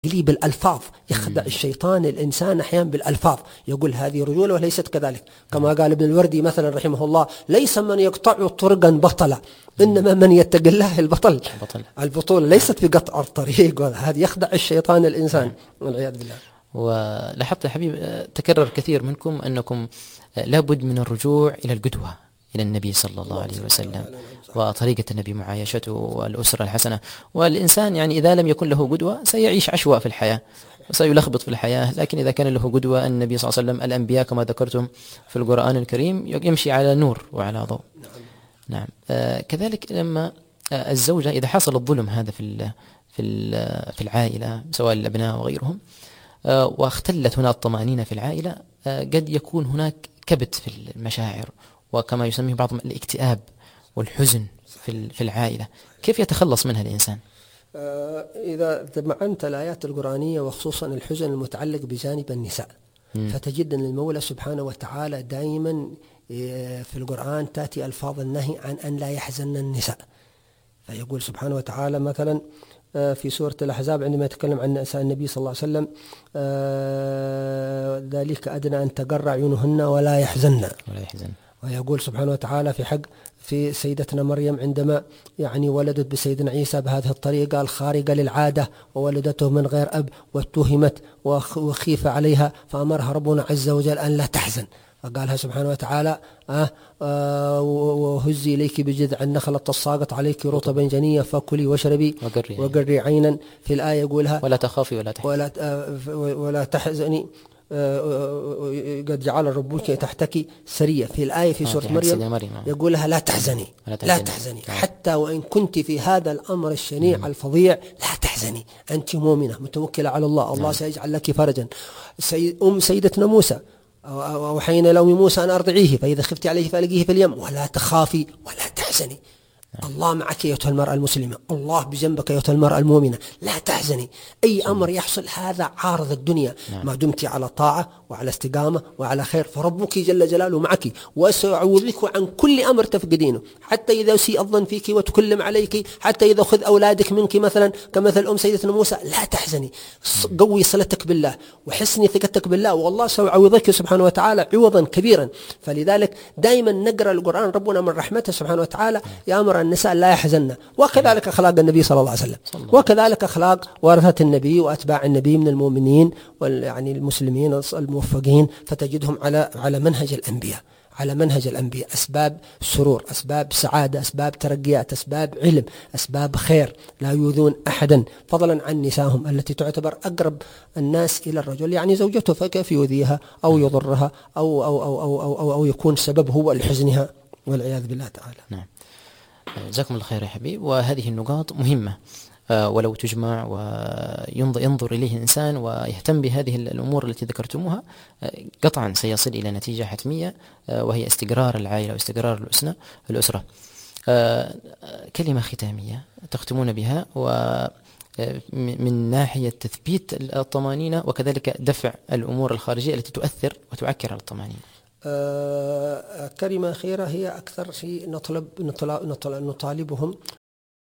قليب الألفاظ، يخدع الشيطان الإنسان أحيانا بالألفاظ، يقول هذه رجولة وليست كذلك. كما قال ابن الوردي مثلا رحمه الله: ليس من يقطع طرقا بطلا، إنما من يتق الله البطولة ليست في قطع الطريق، هذا يخدع الشيطان الإنسان والعياذ بالله. ولاحظت يا حبيب تكرر كثير منكم أنكم لابد من الرجوع إلى القدوة، إلى النبي صلى الله عليه وسلم، وطريقة النبي معايشته والأسرة الحسنة. والإنسان يعني إذا لم يكن له قدوة سيعيش عشواء في الحياة وسيلخبط في الحياة، لكن إذا كان له قدوة النبي صلى الله عليه وسلم، الأنبياء كما ذكرتم في القرآن الكريم يمشي على نور وعلى ضوء. نعم. كذلك لما الزوجة إذا حصل الظلم هذا في العائلة سواء الأبناء وغيرهم، واختلت هنا الطمأنينة في العائلة، قد يكون هناك كبت في المشاعر، وكما يسميه بعضهم الاكتئاب والحزن في العائلة. كيف يتخلص منها الإنسان؟ إذا تبعنت الآيات القرآنية وخصوصا الحزن المتعلق بجانب النساء، فتجد أن المولى سبحانه وتعالى دائما في القرآن تأتي ألفاظ النهي عن أن لا يحزن النساء. فيقول سبحانه وتعالى مثلا في سورة الأحزاب عندما يتكلم عن نساء النبي صلى الله عليه وسلم: ذلك أدنى أن تقر عيونهن ولا يحزن. ويقول سبحانه وتعالى في سيدتنا مريم عندما يعني ولدت بسيدنا عيسى بهذه الطريقة الخارقة للعادة، وولدته من غير أب واتهمت وخيف عليها، فأمرها ربنا عز وجل أن لا تحزن، فقالها سبحانه وتعالى: وهزي إليك بجذع النخلة تساقط عليك رطبا جنيا فكلي واشربي وقري عينا. في الآية يقولها: ولا تخافي ولا تحزني قد جعل ربك تحتك سرية. في الآية في سورة مريم يقولها: لا تحزني حتى وإن كنت في هذا الأمر الشنيع الفظيع لا تحزني، أنت مؤمنة متوكلة على الله سيجعل لك فرجا. سيدتنا موسى: وحين لوم موسى أن أرضعيه فإذا خفت عليه فألقيه في اليم ولا تخافي ولا تحزني. الله معك أيتها المرأة المسلمة، الله بجنبك أيتها المرأة المؤمنة، لا تحزني. أي أمر يحصل هذا عارض الدنيا، ما دمت على طاعة وعلى استقامة وعلى خير فربك جل جلاله معك، وسيعوضك عن كل أمر تفقدينه، حتى إذا سيء الظن فيك وتكلم عليك، حتى إذا أخذ أولادك منك مثلا كمثل سيدتنا موسى، لا تحزني، قوي صلتك بالله وحسني ثقتك بالله، والله سيعوضك سبحانه وتعالى عوضا كبيرا. فلذلك دائما نقرأ القرآن ربنا من رحمته سبحانه وتعالى يأمر النساء لا يحزن، وكذلك أخلاق النبي صلى الله عليه وسلم، وكذلك أخلاق ورثة النبي وأتباع النبي من المؤمنين يعني المسلمين الموفقين، فتجدهم على منهج الأنبياء، على منهج الأنبياء، أسباب سرور، أسباب سعادة، أسباب ترقيات، أسباب علم، أسباب خير، لا يؤذون أحدا، فضلا عن نسائهم التي تعتبر أقرب الناس إلى الرجل، يعني زوجته، فكيف يؤذيها أو يضرها أو يكون سبب هو لحزنها والعياذ بالله تعالى. نعم. جزاكم الله خير يا حبيب. وهذه النقاط مهمة، ولو تجمع وينظر إليه الإنسان ويهتم بهذه الأمور التي ذكرتموها قطعا سيصل إلى نتيجة حتمية، وهي استقرار العائلة واستقرار الأسرة. كلمة ختامية تختمون بها ومن ناحية تثبيت الطمأنينة وكذلك دفع الأمور الخارجية التي تؤثر وتعكر على الطمأنينة. كلمة أخيرة هي أكثر شيء نطالبهم